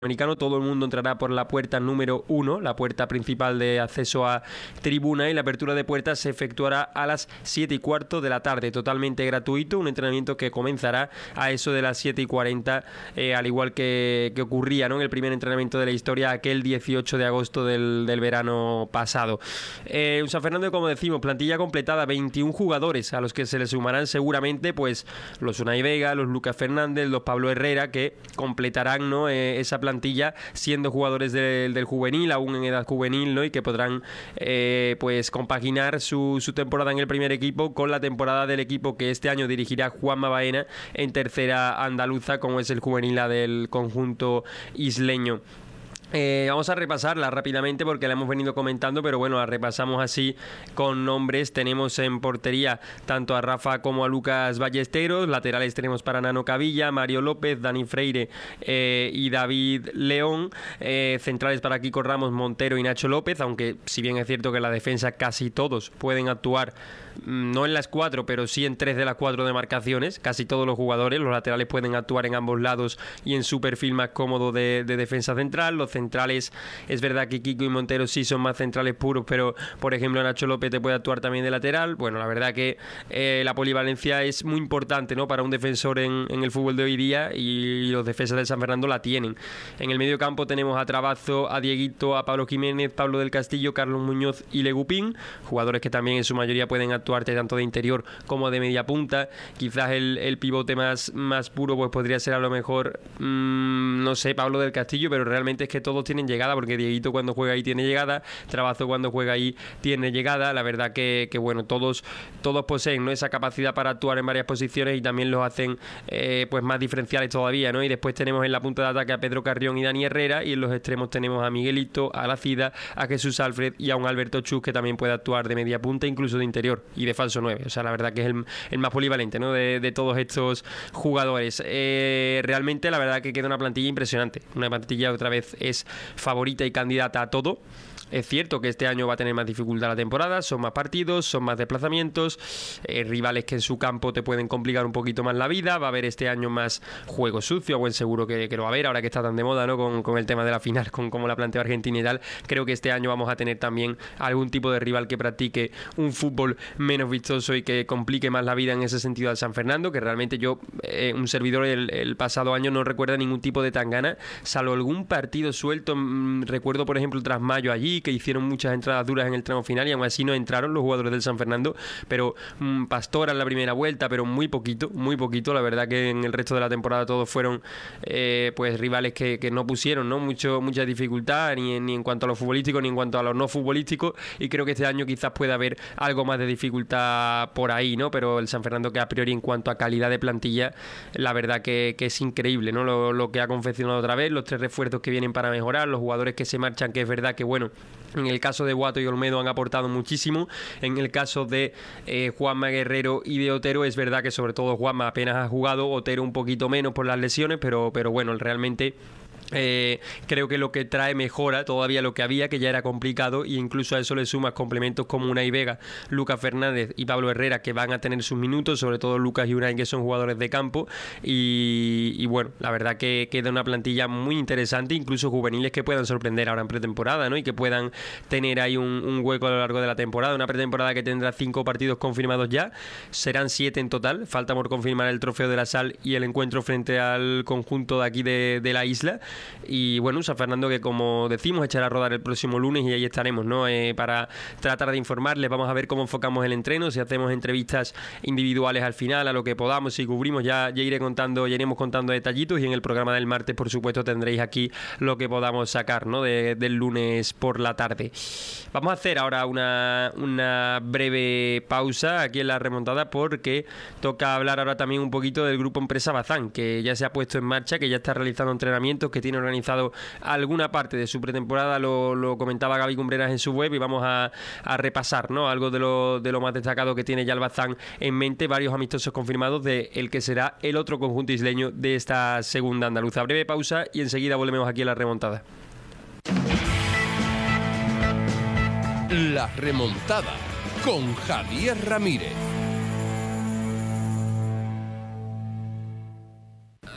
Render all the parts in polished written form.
americano. Todo el mundo entrará por la puerta número 1, la puerta principal de acceso a tribuna, y la apertura de puertas se efectuará a las 7:15 de la tarde, totalmente gratuito, un entrenamiento que comenzará a eso de las 7:40, al igual que ocurría, ¿no?, en el primer entrenamiento de la historia, aquel 18 de agosto del verano pasado. Un San Fernando, como decimos, plantilla completada, 21 jugadores, a los que se le sumarán seguramente pues los Unai Vega, los Lucas Fernández, los Pablo Herrera, que completarán, ¿no?, esa plantilla siendo jugadores del juvenil, aún en edad juvenil, ¿no?, y que podrán pues compaginar su temporada en el primer equipo con la temporada del equipo que este año dirigirá Juanma Baena en tercera andaluza, como es el juvenil del conjunto isleño. Vamos a repasarla rápidamente porque la hemos venido comentando, pero bueno, la repasamos así con nombres. Tenemos en portería tanto a Rafa como a Lucas Ballesteros. Laterales tenemos para Nano Cavilla, Mario López, Dani Freire y David León. Centrales para Kiko Ramos, Montero y Nacho López, aunque si bien es cierto que en la defensa casi todos pueden actuar, no en las 4, pero sí en 3 de las 4 demarcaciones. Casi todos los jugadores, los laterales pueden actuar en ambos lados y en su perfil más cómodo de defensa central. Los centrales, es verdad que Kiko y Montero sí son más centrales puros, pero por ejemplo Nacho López te puede actuar también de lateral. Bueno, la verdad que la polivalencia es muy importante, ¿no?, para un defensor en el fútbol de hoy día, y los defensas del San Fernando la tienen. En el medio campo tenemos a Trabazo, a Dieguito, a Pablo Jiménez, Pablo del Castillo, Carlos Muñoz y Legupín, jugadores que también en su mayoría pueden actuarte tanto de interior como de media punta. Quizás el pivote más puro pues podría ser a lo mejor no sé, Pablo del Castillo, pero realmente es que todos tienen llegada, porque Dieguito cuando juega ahí tiene llegada, Trabazo cuando juega ahí tiene llegada. La verdad que bueno, todos poseen, ¿no?, esa capacidad para actuar en varias posiciones, y también los hacen pues más diferenciales todavía, ¿no? Y después tenemos en la punta de ataque a Pedro Carrión y Dani Herrera, y en los extremos tenemos a Miguelito, a La Cida, a Jesús Alfred y a un Alberto Chus, que también puede actuar de media punta, incluso de interior y de falso 9. O sea, la verdad que es el más polivalente, ¿no?, de todos estos jugadores. Realmente la verdad que queda una plantilla impresionante, una plantilla otra vez es favorita y candidata a todo. Es cierto que este año va a tener más dificultad la temporada, son más partidos, son más desplazamientos, rivales que en su campo te pueden complicar un poquito más la vida. Va a haber este año más juego sucio, a buen seguro que lo va a haber, ahora que está tan de moda, ¿no?, con el tema de la final, con cómo la plantea Argentina y tal. Creo que este año vamos a tener también algún tipo de rival que practique un fútbol menos vistoso y que complique más la vida en ese sentido al San Fernando, que realmente yo, un servidor, el pasado año no recuerda ningún tipo de tangana, salvo algún partido suelto. Recuerdo, por ejemplo, tras Mayo allí, que hicieron muchas entradas duras en el tramo final y aún así no entraron los jugadores del San Fernando, pero Pastora en la primera vuelta, pero muy poquito. La verdad que en el resto de la temporada todos fueron pues rivales que no pusieron, ¿no?, mucha dificultad ni en cuanto a lo futbolístico ni en cuanto a lo no futbolístico, y creo que este año quizás pueda haber algo más de dificultad por ahí, ¿no? Pero el San Fernando, que a priori en cuanto a calidad de plantilla, la verdad que es increíble, ¿no?, lo que ha confeccionado otra vez, los 3 refuerzos que vienen para mejorar, los jugadores que se marchan, que es verdad que bueno, en el caso de Guato y Olmedo han aportado muchísimo. En el caso de Juanma Guerrero y de Otero, es verdad que sobre todo Juanma apenas ha jugado, Otero un poquito menos por las lesiones, pero bueno, realmente creo que lo que trae mejora todavía lo que había, que ya era complicado, y incluso a eso le sumas complementos como Unai Vega, Lucas Fernández y Pablo Herrera, que van a tener sus minutos, sobre todo Lucas y Unai, que son jugadores de campo, y bueno, la verdad que queda una plantilla muy interesante, incluso juveniles que puedan sorprender ahora en pretemporada, ¿no?, y que puedan tener ahí un hueco a lo largo de la temporada, una pretemporada que tendrá 5 partidos confirmados ya, serán 7 en total, falta por confirmar el Trofeo de la Sal y el encuentro frente al conjunto de aquí de la isla. Y bueno, un San Fernando que, como decimos, echará a rodar el próximo lunes, y ahí estaremos, ¿no?, para tratar de informarles. Vamos a ver cómo enfocamos el entreno, si hacemos entrevistas individuales al final, a lo que podamos, si cubrimos, ya iremos contando detallitos, y en el programa del martes, por supuesto, tendréis aquí lo que podamos sacar, ¿no?, del lunes por la tarde. Vamos a hacer ahora una breve pausa aquí en la remontada, porque toca hablar ahora también un poquito del grupo Empresa Bazán, que ya se ha puesto en marcha, que ya está realizando entrenamientos, que tiene organizado alguna parte de su pretemporada, lo comentaba Gaby Cumbreras en su web, y vamos a repasar, ¿no?, algo de lo más destacado que tiene ya el Bazán en mente, varios amistosos confirmados de el que será el otro conjunto isleño de esta segunda andaluza. Breve pausa y enseguida volvemos aquí a la remontada. La remontada con Javier Ramírez.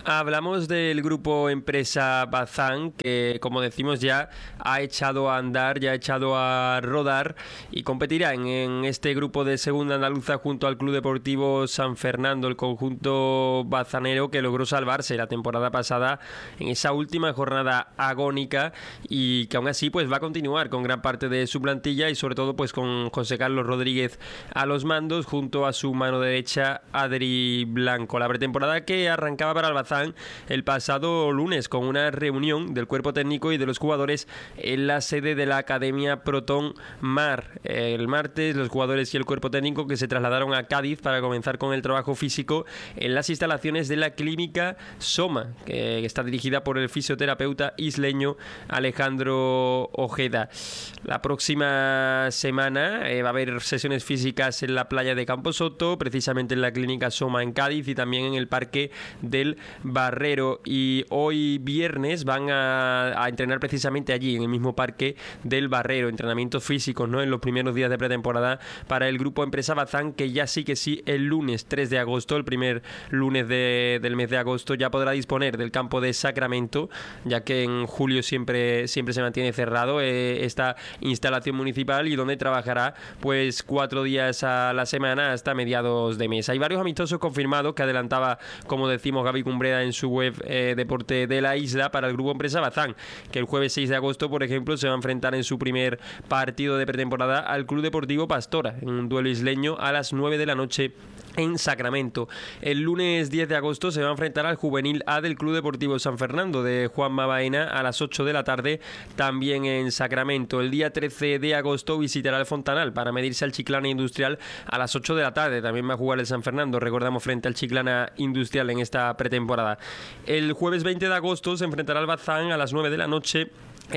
Hablamos del grupo empresa Bazán, que como decimos ya ha echado a andar, ya ha echado a rodar y competirá en este grupo de segunda andaluza junto al Club Deportivo San Fernando, el conjunto bazanero que logró salvarse la temporada pasada en esa última jornada agónica y que aún así pues va a continuar con gran parte de su plantilla y sobre todo pues con José Carlos Rodríguez a los mandos junto a su mano derecha Adri Blanco. La pretemporada que arrancaba para el Bazán el pasado lunes con una reunión del cuerpo técnico y de los jugadores en la sede de la Academia Proton Mar. El martes los jugadores y el cuerpo técnico que se trasladaron a Cádiz para comenzar con el trabajo físico en las instalaciones de la clínica Soma, que está dirigida por el fisioterapeuta isleño Alejandro Ojeda. La próxima semana va a haber sesiones físicas en la playa de Camposoto, precisamente en la clínica Soma en Cádiz y también en el Parque del Barrero, y hoy viernes van a entrenar precisamente allí en el mismo Parque del Barrero, entrenamientos físicos, ¿no?, en los primeros días de pretemporada para el grupo empresa Bazán, que ya sí que sí el lunes 3 de agosto, el primer lunes del mes de agosto, ya podrá disponer del campo de Sacramento, ya que en julio siempre se mantiene cerrado esta instalación municipal y donde trabajará pues 4 días a la semana hasta mediados de mes. Hay varios amistosos confirmados que adelantaba, como decimos, Gaby Cumbreda en su web Deporte de la Isla para el grupo empresa Bazán, que el jueves 6 de agosto, por ejemplo, se va a enfrentar en su primer partido de pretemporada al Club Deportivo Pastora, en un duelo isleño a las 9 de la noche en Sacramento. El lunes 10 de agosto se va a enfrentar al Juvenil A del Club Deportivo San Fernando de Juanma Baena a las 8 de la tarde, también en Sacramento. El día 13 de agosto visitará el Fontanal para medirse al Chiclana Industrial a las 8 de la tarde. También va a jugar el San Fernando, recordamos, frente al Chiclana Industrial en esta pretemporada. El jueves 20 de agosto se enfrentará al Bazán a las 9 de la noche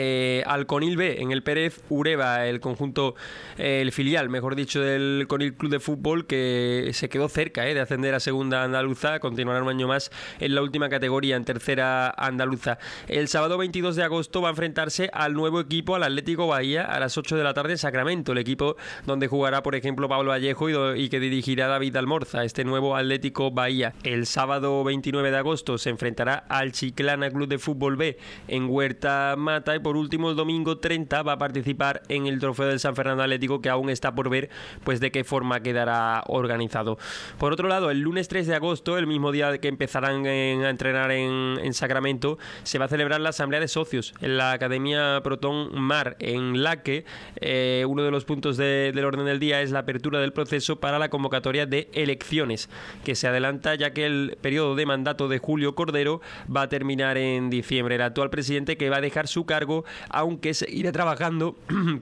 al Conil B en el Pérez Ureba, el conjunto, el filial, mejor dicho, del Conil Club de Fútbol, que se quedó cerca de ascender a segunda andaluza, continuará un año más en la última categoría, en tercera andaluza. El sábado 22 de agosto va a enfrentarse al nuevo equipo, al Atlético Bahía, a las 8 de la tarde en Sacramento, el equipo donde jugará, por ejemplo, Pablo Vallejo y que dirigirá David Almorza, este nuevo Atlético Bahía. El sábado 29 de agosto se enfrentará al Chiclana Club de Fútbol B en Huerta Mata. Y por último, el domingo 30 va a participar en el trofeo del San Fernando Atlético, que aún está por ver pues de qué forma quedará organizado. Por otro lado, el lunes 3 de agosto, el mismo día que empezarán a entrenar en Sacramento, se va a celebrar la asamblea de socios en la Academia Proton Mar, en la que uno de los puntos del orden del día es la apertura del proceso para la convocatoria de elecciones, que se adelanta ya que el periodo de mandato de Julio Cordero va a terminar en diciembre. El actual presidente, que va a dejar su cargo, aunque seguirá trabajando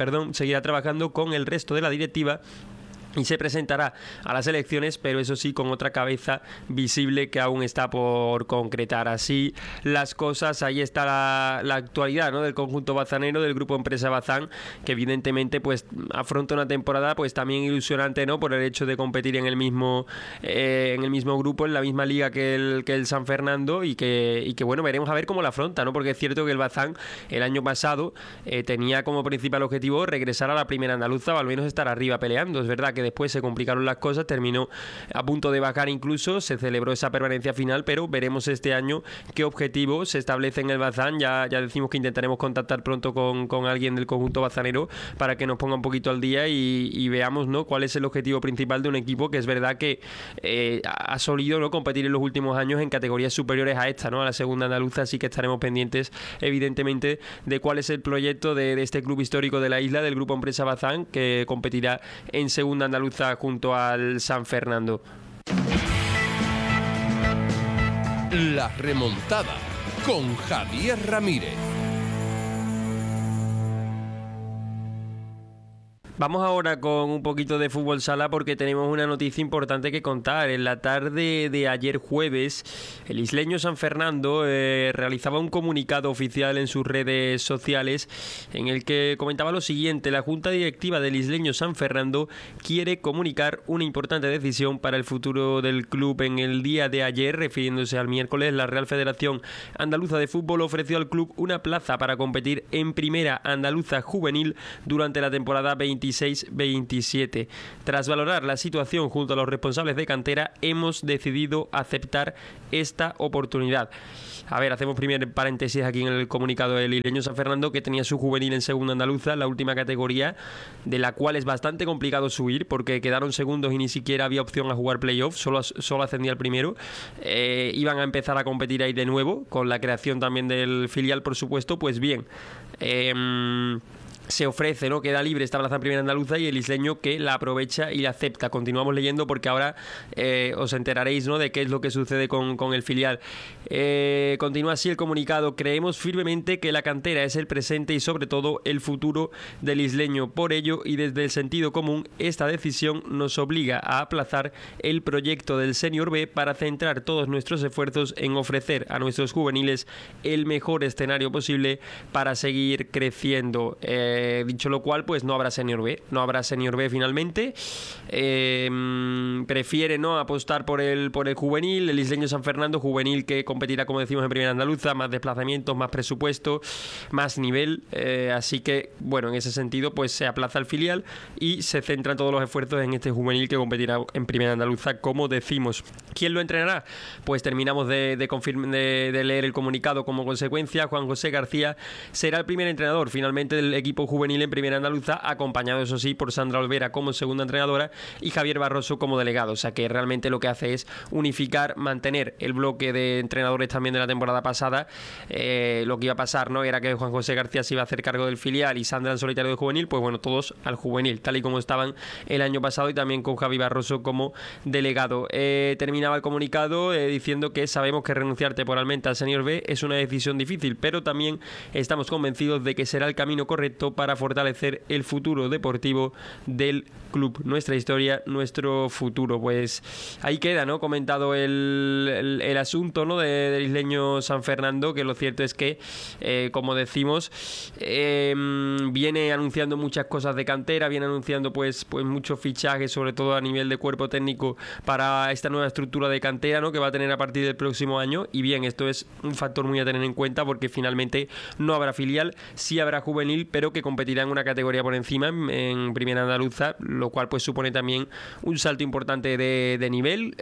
con el resto de la directiva y se presentará a las elecciones, pero eso sí, con otra cabeza visible que aún está por concretar. Así las cosas, ahí está la actualidad, ¿no?, del conjunto bazanero, del grupo empresa Bazán, que evidentemente pues afronta una temporada pues también ilusionante, ¿no?, por el hecho de competir en el mismo grupo, en la misma liga que el San Fernando, y que bueno, veremos a ver cómo la afronta, ¿no?, porque es cierto que el Bazán el año pasado tenía como principal objetivo regresar a la primera andaluza, o al menos estar arriba peleando. Es verdad que después se complicaron las cosas, terminó a punto de bajar incluso, se celebró esa permanencia final, pero veremos este año qué objetivos se establece en el Bazán. Ya decimos que intentaremos contactar pronto con alguien del conjunto bazanero para que nos ponga un poquito al día y veamos, ¿no?, cuál es el objetivo principal de un equipo que es verdad que ha solido, ¿no?, competir en los últimos años en categorías superiores a esta, ¿no?, a la segunda andaluza, así que estaremos pendientes evidentemente de cuál es el proyecto de este club histórico de la isla, del grupo empresa Bazán, que competirá en segunda andaluza junto al San Fernando. La remontada con Javier Ramírez. Vamos ahora con un poquito de fútbol sala porque tenemos una noticia importante que contar. En la tarde de ayer jueves, el isleño San Fernando realizaba un comunicado oficial en sus redes sociales en el que comentaba lo siguiente: la Junta Directiva del isleño San Fernando quiere comunicar una importante decisión para el futuro del club. En el día de ayer, refiriéndose al miércoles, la Real Federación Andaluza de Fútbol ofreció al club una plaza para competir en Primera Andaluza Juvenil durante la temporada 21 26-27. Tras valorar la situación junto a los responsables de cantera, hemos decidido aceptar esta oportunidad. A ver, hacemos primer paréntesis aquí en el comunicado del Isleño San Fernando, que tenía su juvenil en segunda andaluza, la última categoría, de la cual es bastante complicado subir porque quedaron segundos y ni siquiera había opción a jugar playoff, solo ascendía el primero. Iban a empezar a competir ahí de nuevo, con la creación también del filial, por supuesto. Pues bien, se ofrece, ¿no? Queda libre esta plaza en primera andaluza y el isleño que la aprovecha y la acepta. Continuamos leyendo porque ahora os enteraréis, ¿no?, de qué es lo que sucede con el filial. Continúa así el comunicado: creemos firmemente que la cantera es el presente y sobre todo el futuro del isleño. Por ello y desde el sentido común, esta decisión nos obliga a aplazar el proyecto del Senior B para centrar todos nuestros esfuerzos en ofrecer a nuestros juveniles el mejor escenario posible para seguir creciendo. Dicho lo cual, pues no habrá Senior B finalmente. Prefiere, ¿no?, apostar por el juvenil, el Isleño San Fernando, juvenil que competirá, como decimos, en primera andaluza, más desplazamientos, más presupuesto, más nivel, así que, bueno, en ese sentido, pues se aplaza el filial y se centran todos los esfuerzos en este juvenil que competirá en primera andaluza, como decimos. ¿Quién lo entrenará? Pues terminamos de leer el comunicado. Como consecuencia, Juan José García será el primer entrenador finalmente del equipo juvenil en primera andaluza, acompañado, eso sí, por Sandra Olvera como segunda entrenadora y Javier Barroso como delegado. O sea que realmente lo que hace es unificar, mantener el bloque de entrenadores también de la temporada pasada. Lo que iba a pasar, ¿no?, era que Juan José García se iba a hacer cargo del filial y Sandra en solitario de juvenil. Pues bueno, todos al juvenil, tal y como estaban el año pasado, y también con Javi Barroso como delegado. Terminaba el comunicado diciendo que sabemos que renunciar temporalmente al Senior B es una decisión difícil, pero también estamos convencidos de que será el camino correcto para fortalecer el futuro deportivo del club. Nuestra historia, nuestro futuro. Pues ahí queda, ¿no?, comentado el asunto, ¿no?, del Isleño San Fernando, que lo cierto es que, como decimos, viene anunciando muchas cosas de cantera, viene anunciando pues muchos fichajes, sobre todo a nivel de cuerpo técnico, para esta nueva estructura de cantera, ¿no?, que va a tener a partir del próximo año. Y bien, esto es un factor muy a tener en cuenta porque finalmente no habrá filial, sí habrá juvenil, pero que competirá en una categoría por encima en primera andaluza, lo cual pues supone también un salto importante de nivel.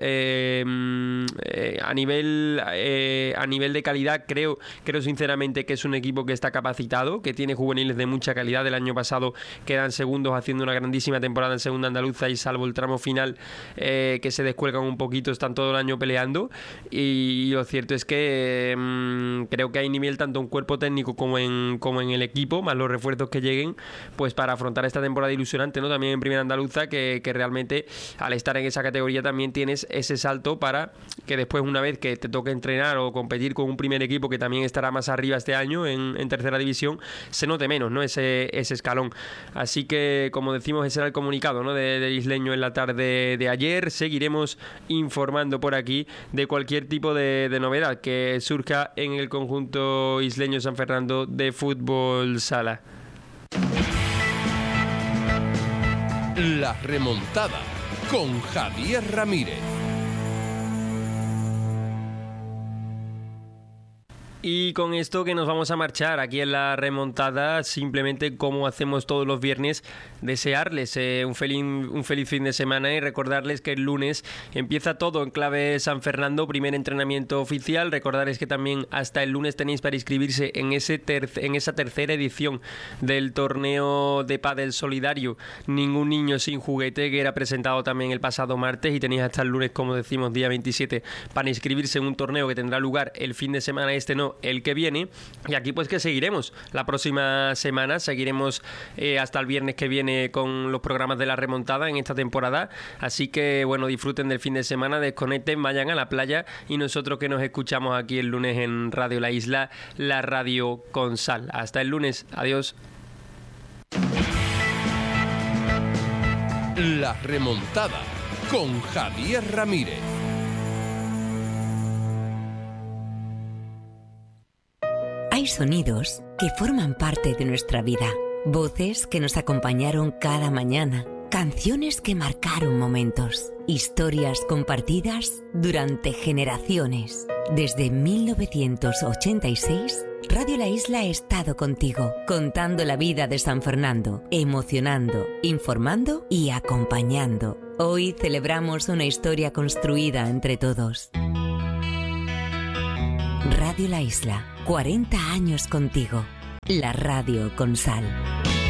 A nivel de calidad, creo sinceramente que es un equipo que está capacitado, que tiene juveniles de mucha calidad. El año pasado quedan segundos haciendo una grandísima temporada en segunda andaluza y salvo el tramo final que se descuelgan un poquito, están todo el año peleando. Y lo cierto es que creo que hay nivel tanto en cuerpo técnico como en el equipo, más los refuerzos que lleguen, pues para afrontar esta temporada ilusionante, ¿no?, también en primera andaluza, que realmente al estar en esa categoría también tienes ese salto para que después, una vez que te toque entrenar o competir con un primer equipo que también estará más arriba este año en tercera división, se note menos, ¿no?, ese escalón. Así que, como decimos, ese era el comunicado, ¿no?, del Isleño en la tarde de ayer. Seguiremos informando por aquí de cualquier tipo de novedad que surja en el conjunto Isleño San Fernando de fútbol sala. La remontada con Javier Ramírez. Y con esto que nos vamos a marchar aquí en la remontada, simplemente como hacemos todos los viernes, desearles un feliz fin de semana y recordarles que el lunes empieza todo en clave San Fernando, primer entrenamiento oficial. Recordarles que también hasta el lunes tenéis para inscribirse en esa tercera edición del torneo de pádel solidario Ningún Niño Sin Juguete, que era presentado también el pasado martes, y tenéis hasta el lunes, como decimos, día 27, para inscribirse en un torneo que tendrá lugar el fin de semana el que viene. Y aquí pues que seguiremos la próxima semana, seguiremos hasta el viernes que viene con los programas de la remontada en esta temporada. Así que bueno, disfruten del fin de semana, desconecten, vayan a la playa, y nosotros que nos escuchamos aquí el lunes en Radio La Isla, la radio con sal. Hasta el lunes, adiós. La remontada con Javier Ramírez. Hay sonidos que forman parte de nuestra vida, voces que nos acompañaron cada mañana, canciones que marcaron momentos, historias compartidas durante generaciones. Desde 1986, Radio La Isla ha estado contigo, contando la vida de San Fernando, emocionando, informando y acompañando. Hoy celebramos una historia construida entre todos. Radio La Isla, 40 años contigo. La radio con sal.